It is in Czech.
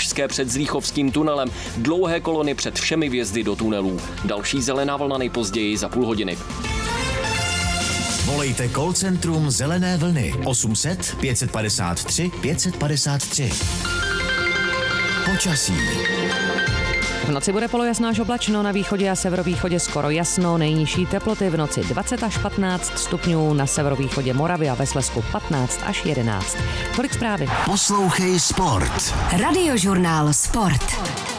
Pražské před Zlíchovským tunelem. Dlouhé kolony před všemi vjezdy do tunelů. Další zelená vlna nejpozději za půl hodiny. Volejte call centrum Zelené vlny 800 553 553. Počasí. V noci bude polojasno až oblačno, na východě a severovýchodě skoro jasno, nejnižší teploty v noci 20 až 15 stupňů, na severovýchodě Moravy a ve Slezsku 15 až 11. Tolik zprávy. Poslouchej Sport. Radiožurnál Sport.